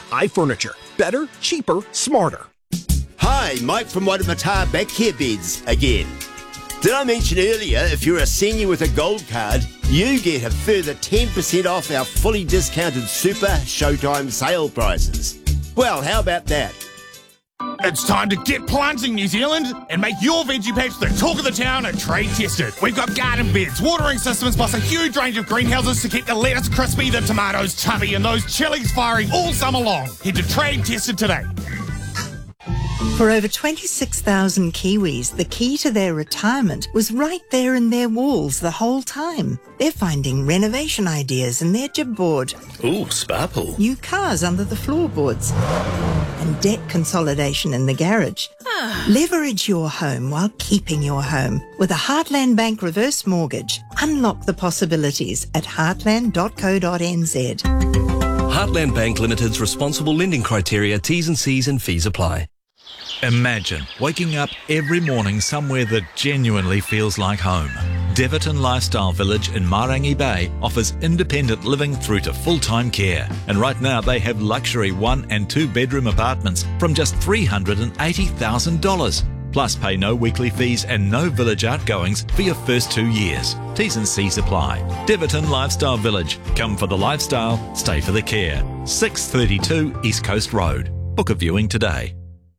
iFurniture. Better, cheaper, smarter. Hi, Mike from Watamata Back Care Beds again. Did I mention earlier, if you're a senior with a gold card, you get a further 10% off our fully discounted Super Showtime sale prices? Well, how about that? It's time to get planting, New Zealand, and make your veggie patch the talk of the town and trade tested. We've got garden beds, watering systems, plus a huge range of greenhouses to keep the lettuce crispy, the tomatoes chubby, and those chilies firing all summer long. Head to Trade Tested today. For over 26,000 Kiwis, the key to their retirement was right there in their walls the whole time. They're finding renovation ideas in their jib board. Ooh, spa pool. New cars under the floorboards. And debt consolidation in the garage. Leverage your home while keeping your home. With a Heartland Bank reverse mortgage, unlock the possibilities at heartland.co.nz. Heartland Bank Limited's responsible lending criteria, T's and C's and fees apply. Imagine waking up every morning somewhere that genuinely feels like home. Deverton Lifestyle Village in Marangi Bay offers independent living through to full-time care. And right now they have luxury 1 and 2 bedroom apartments from just $380,000. Plus pay no weekly fees and no village outgoings for your first 2 years. T's and C's apply. Deverton Lifestyle Village. Come for the lifestyle, stay for the care. 632 East Coast Road. Book a viewing today.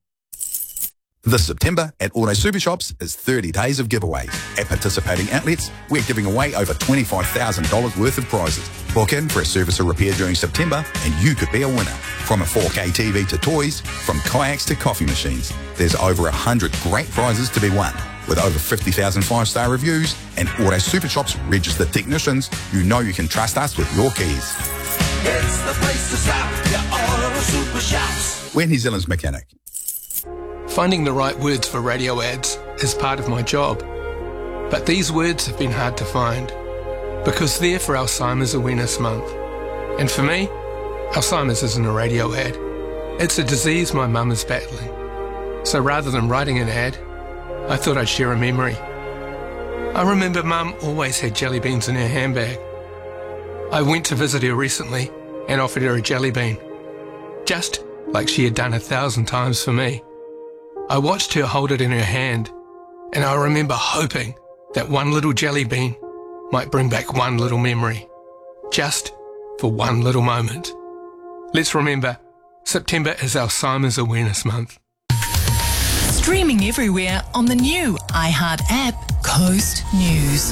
This September at Auto Super Shops is 30 days of giveaways. At participating outlets, we're giving away over $25,000 worth of prizes. Book in for a service or repair during September and you could be a winner. From a 4K TV to toys, from kayaks to coffee machines, there's over 100 great prizes to be won. With over 50,000 five-star reviews and Auto Super Shops registered technicians, you know you can trust us with your keys. It's the place to stop, your Auto Super Shops. We're New Zealand's mechanic. Finding the right words for radio ads is part of my job. But these words have been hard to find because they're for Alzheimer's Awareness Month. And for me, Alzheimer's isn't a radio ad. It's a disease my mum is battling. So rather than writing an ad, I thought I'd share a memory. I remember Mum always had jelly beans in her handbag. I went to visit her recently and offered her a jelly bean, just like she had done 1,000 times for me. I watched her hold it in her hand, and I remember hoping that one little jelly bean might bring back one little memory, just for one little moment. Let's remember, September is Alzheimer's Awareness Month. Streaming everywhere on the new iHeart app, Coast News.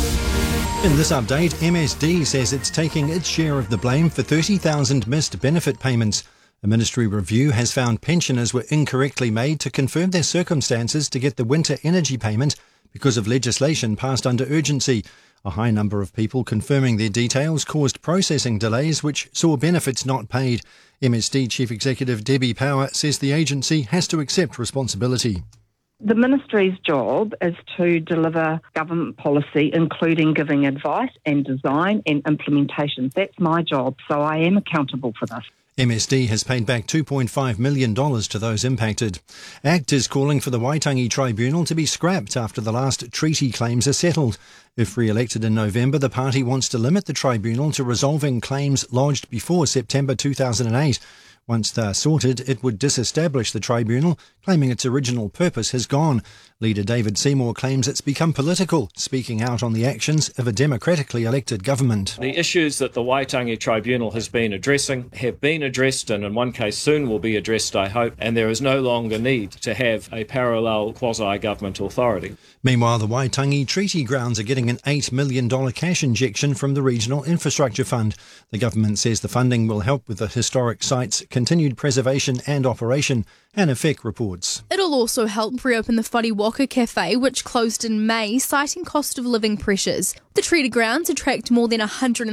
In this update, MSD says it's taking its share of the blame for 30,000 missed benefit payments. A ministry review has found pensioners were incorrectly made to confirm their circumstances to get the winter energy payment because of legislation passed under urgency. A high number of people confirming their details caused processing delays which saw benefits not paid. MSD Chief Executive Debbie Power says the agency has to accept responsibility. The ministry's job is to deliver government policy, including giving advice and design and implementation. That's my job, so I am accountable for this. MSD has paid back $2.5 million to those impacted. ACT is calling for the Waitangi Tribunal to be scrapped after the last treaty claims are settled. If re-elected in November, the party wants to limit the tribunal to resolving claims lodged before September 2008. Once they're sorted, it would disestablish the tribunal, claiming its original purpose has gone. Leader David Seymour claims it's become political, speaking out on the actions of a democratically elected government. The issues that the Waitangi Tribunal has been addressing have been addressed and in one case soon will be addressed, I hope, and there is no longer need to have a parallel quasi-government authority. Meanwhile, the Waitangi Treaty Grounds are getting an $8 million cash injection from the Regional Infrastructure Fund. The government says the funding will help with the historic site's continued preservation and operation. Anna Feck reports. It'll also help reopen the Whariwaka Cafe, which closed in May, citing cost of living pressures. The treaty grounds attract more than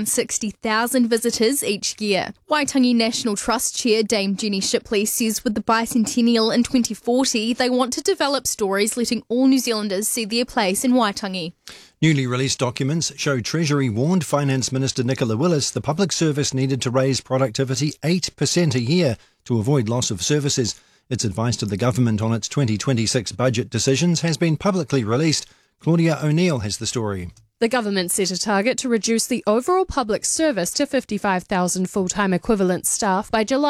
160,000 visitors each year. Waitangi National Trust Chair Dame Jenny Shipley says with the bicentennial in 2040, they want to develop stories letting all New Zealanders see their place in Waitangi. Newly released documents show Treasury warned Finance Minister Nicola Willis the public service needed to raise productivity 8% a year to avoid loss of services. Its advice to the government on its 2026 budget decisions has been publicly released. Claudia O'Neill has the story. The government set a target to reduce the overall public service to 55,000 full-time equivalent staff by July